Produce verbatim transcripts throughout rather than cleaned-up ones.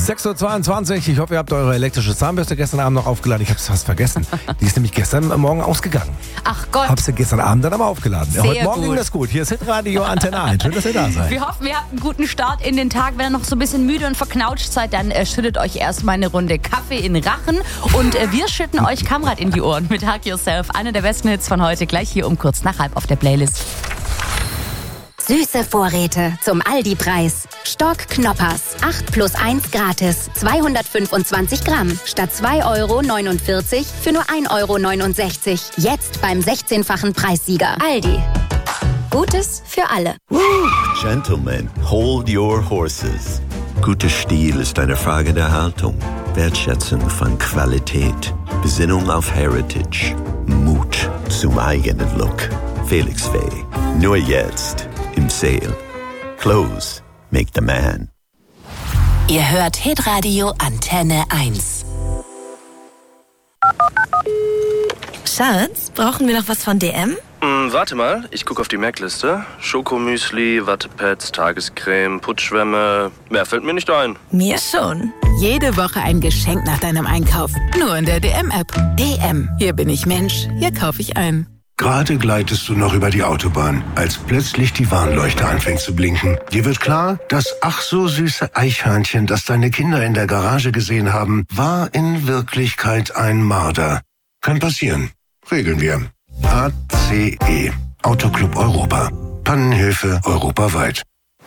sechs Uhr zweiundzwanzig. Ich hoffe, ihr habt eure elektrische Zahnbürste gestern Abend noch aufgeladen. Ich habe es fast vergessen. Die ist nämlich gestern Morgen ausgegangen. Ach Gott. Habe sie gestern Abend dann aber aufgeladen. Sehr Heute Morgen gut. ging das gut. Hier ist Hitradio Antenne eins. Schön, dass ihr da seid. Wir hoffen, ihr habt einen guten Start in den Tag. Wenn ihr noch so ein bisschen müde und verknautscht seid, dann äh, schüttet euch erstmal eine Runde Kaffee in den Rachen. Und äh, wir schütten euch Kamrad in die Ohren mit Hug Yourself. Einer der besten Hits von heute. Gleich hier um kurz nach halb auf der Playlist. Süße Vorräte zum Aldi-Preis. Stock Knoppers, acht plus eins gratis, zweihundertfünfundzwanzig Gramm, statt zwei Euro neunundvierzig für nur ein Euro neunundsechzig. Jetzt beim sechzehnfachen Preissieger. Aldi. Gutes für alle. Gentlemen, hold your horses. Guter Stil ist eine Frage der Haltung, Wertschätzung von Qualität, Besinnung auf Heritage, Mut zum eigenen Look. Felix Faye, nur jetzt im Sale. Clothes make the man. Ihr hört Hitradio Antenne eins. Schatz, brauchen wir noch was von D M? Mm, warte mal, ich gucke auf die Merkliste. Schokomüsli, Wattepads, Tagescreme, Putzschwämme. Mehr fällt mir nicht ein. Mir schon. Jede Woche ein Geschenk nach deinem Einkauf. Nur in der D M-App. D M. Hier bin ich Mensch. Hier kaufe ich ein. Gerade gleitest du noch über die Autobahn, als plötzlich die Warnleuchte anfängt zu blinken. Dir wird klar, das ach so süße Eichhörnchen, das deine Kinder in der Garage gesehen haben, war in Wirklichkeit ein Marder. Kann passieren. Regeln wir. A C E. Autoclub Europa. Pannenhilfe europaweit.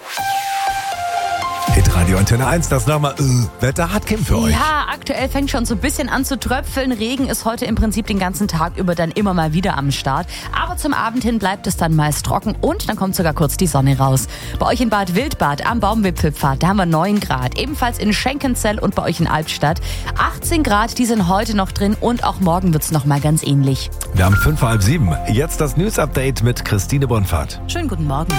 Hitradio Antenne eins, das nochmal äh, Wetter hat Kim für euch. Ja, aktuell fängt schon so ein bisschen an zu tröpfeln. Regen ist heute im Prinzip den ganzen Tag über dann immer mal wieder am Start. Aber zum Abend hin bleibt es dann meist trocken und dann kommt sogar kurz die Sonne raus. Bei euch in Bad Wildbad am Baumwipfelpfad, da haben wir neun Grad. Ebenfalls in Schenkenzell und bei euch in Albstadt achtzehn Grad, die sind heute noch drin und auch morgen wird's noch mal ganz ähnlich. Wir haben fünf vor halb sieben. Jetzt das News-Update mit Christine Bonfahrt. Schönen guten Morgen.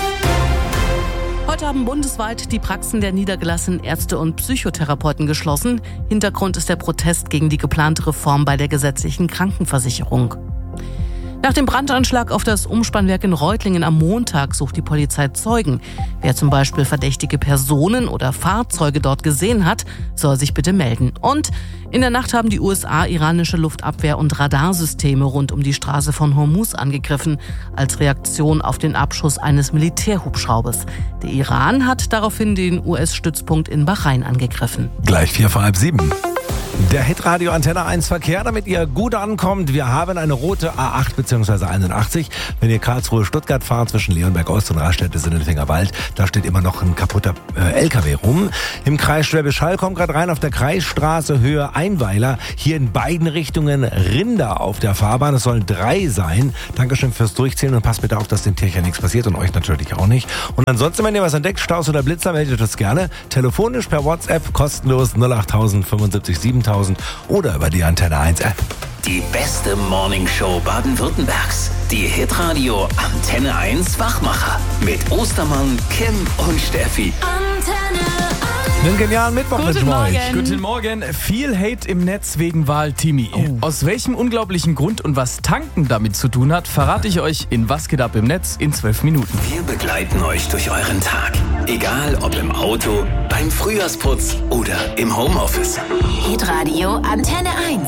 Heute haben bundesweit die Praxen der niedergelassenen Ärzte und Psychotherapeuten geschlossen. Hintergrund ist der Protest gegen die geplante Reform bei der gesetzlichen Krankenversicherung. Nach dem Brandanschlag auf das Umspannwerk in Reutlingen am Montag sucht die Polizei Zeugen. Wer zum Beispiel verdächtige Personen oder Fahrzeuge dort gesehen hat, soll sich bitte melden. Und in der Nacht haben die U S A iranische Luftabwehr- und Radarsysteme rund um die Straße von Hormuz angegriffen, als Reaktion auf den Abschuss eines Militärhubschraubers. Der Iran hat daraufhin den U S-Stützpunkt in Bahrain angegriffen. Gleich vier vor halb sieben. Der Hitradio Antenne eins Verkehr, damit ihr gut ankommt. Wir haben eine rote A acht bzw. einundachtzig. Wenn ihr Karlsruhe-Stuttgart fahrt zwischen Leonberg Ost und Raststätte-Sindelfingerwald, da steht immer noch ein kaputter äh, L K W rum. Im Kreis Schwäbisch Hall kommt gerade rein auf der Kreisstraße Höhe Einweiler. Hier in beiden Richtungen Rinder auf der Fahrbahn. Es sollen drei sein. Dankeschön fürs Durchzählen und passt bitte auf, dass dem Tierchen nichts passiert und euch natürlich auch nicht. Und ansonsten, wenn ihr was entdeckt, Staus oder Blitzer, meldet das gerne. Telefonisch per WhatsApp, kostenlos null acht null null fünfundsiebzig siebentausend oder über die Antenne eins App. Die beste Morningshow Baden-Württembergs. Die Hitradio Antenne eins Wachmacher. Mit Ostermann, Kim und Steffi. Antenne eins. Einen genialen Mittwoch Guten mit euch. Morgen. Guten Morgen. Viel Hate im Netz wegen Wahl Timi. Oh. Aus welchem unglaublichen Grund und was Tanken damit zu tun hat, verrate ich euch in Was geht ab im Netz in zwölf Minuten. Wir begleiten euch durch euren Tag. Egal ob im Auto, beim Frühjahrsputz oder im Homeoffice. Hitradio Antenne eins.